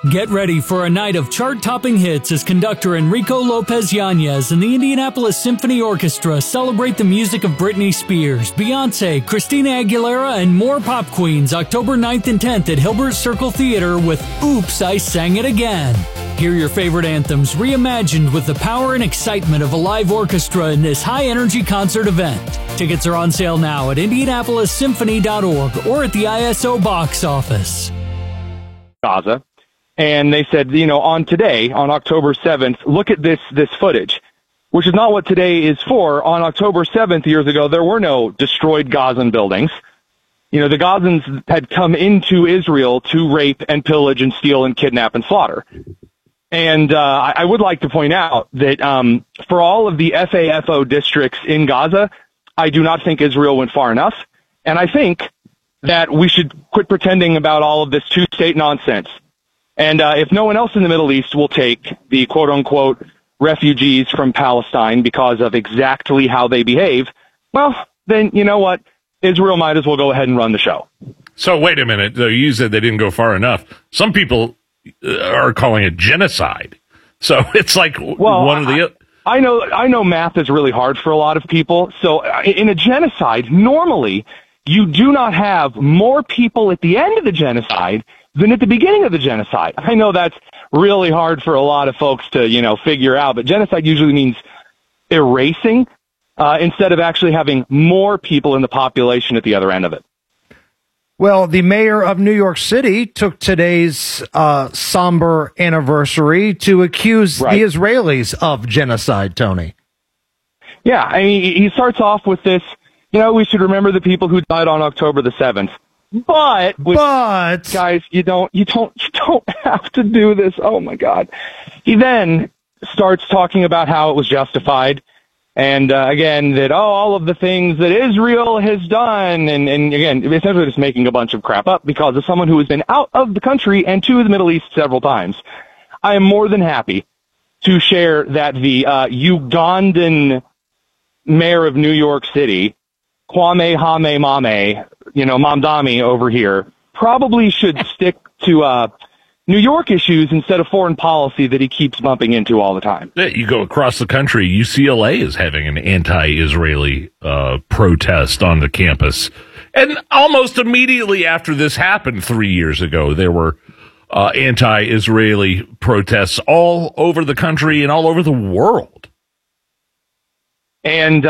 Get ready for a night of chart-topping hits as conductor Enrico Lopez Yanez and the Indianapolis Symphony Orchestra celebrate the music of Britney Spears, Beyoncé, Christina Aguilera, and more pop queens October 9th and 10th at Hilbert Circle Theater with Oops, I Sang It Again. Hear your favorite anthems reimagined with the power and excitement of a live orchestra in this high-energy concert event. Tickets are on sale now at IndianapolisSymphony.org or at the ISO box office. Gaza. And they said, on October 7th, look at this footage, which is not what today is for. On October 7th, years ago, there were no destroyed Gazan buildings. The Gazans had come into Israel to rape and pillage and steal and kidnap and slaughter. And I would like to point out that for all of the FAFO districts in Gaza, I do not think Israel went far enough. And I think that we should quit pretending about all of this two-state nonsense. And if no one else in the Middle East will take the quote-unquote refugees from Palestine because of exactly how they behave, well, then you know what? Israel might as well go ahead and run the show. So wait a minute. You said they didn't go far enough. Some people are calling it genocide. So it's like one of the... I know math is really hard for a lot of people. So in a genocide, normally you do not have more people at the end of the genocide than at the beginning of the genocide. I know that's really hard for a lot of folks to, figure out, but genocide usually means erasing instead of actually having more people in the population at the other end of it. Well, the mayor of New York City took today's somber anniversary to accuse the Israelis of genocide, Tony. Yeah, I mean, he starts off with this, we should remember the people who died on October the 7th. But guys, you don't have to do this. Oh my God. He then starts talking about how it was justified. And, again, that, all of the things that Israel has done. And again, essentially just making a bunch of crap up because of someone who has been out of the country and to the Middle East several times. I am more than happy to share that the, Ugandan mayor of New York City, Kwame Hame Mame, Mamdani over here, probably should stick to New York issues instead of foreign policy that he keeps bumping into all the time. You go across the country, UCLA is having an anti-Israeli protest on the campus. And almost immediately after this happened 3 years ago, there were anti-Israeli protests all over the country and all over the world. And,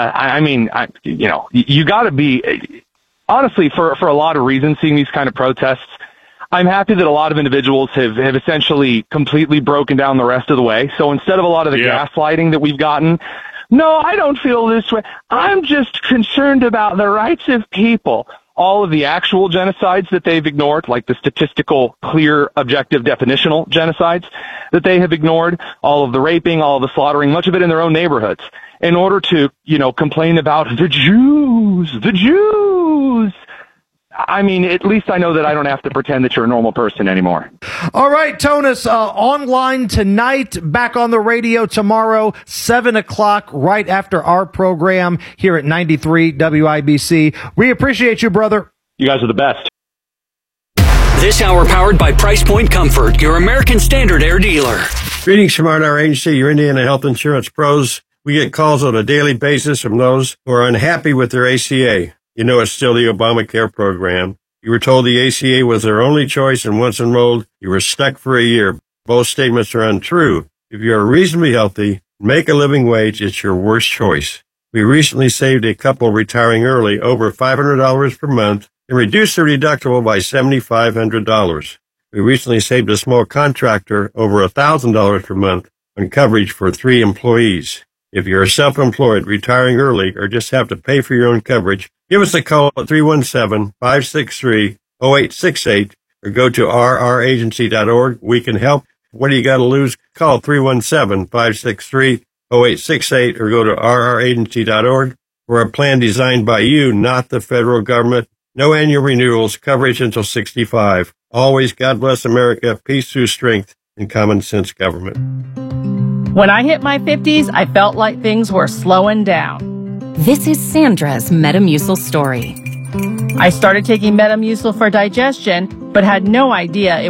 you gotta be, honestly, for a lot of reasons, seeing these kind of protests, I'm happy that a lot of individuals have essentially completely broken down the rest of the way. So instead of a lot of the gaslighting that we've gotten, no, I don't feel this way. I'm just concerned about the rights of people. All of the actual genocides that they've ignored, like the statistical, clear, objective, definitional genocides that they have ignored, all of the raping, all of the slaughtering, much of it in their own neighborhoods, in order to, complain about the Jews. I mean, at least I know that I don't have to pretend that you're a normal person anymore. All right, Tonus, online tonight, back on the radio tomorrow, 7 o'clock, right after our program here at 93 WIBC. We appreciate you, brother. You guys are the best. This hour powered by Price Point Comfort, your American Standard Air dealer. Greetings from our agency, your Indiana Health Insurance Pros. We get calls on a daily basis from those who are unhappy with their ACA. It's still the Obamacare program. You were told the ACA was their only choice, and once enrolled, you were stuck for a year. Both statements are untrue. If you are reasonably healthy, make a living wage, it's your worst choice. We recently saved a couple retiring early over $500 per month and reduced their deductible by $7,500. We recently saved a small contractor over $1,000 per month on coverage for 3 employees. If you're self-employed, retiring early, or just have to pay for your own coverage, give us a call at 317-563-0868 or go to rragency.org. We can help. What do you got to lose? Call 317-563-0868 or go to rragency.org. We're a plan designed by you, not the federal government. No annual renewals, coverage until 65. Always God bless America, peace through strength, and common sense government. When I hit my 50s, I felt like things were slowing down. This is Sandra's Metamucil story. I started taking Metamucil for digestion, but had no idea it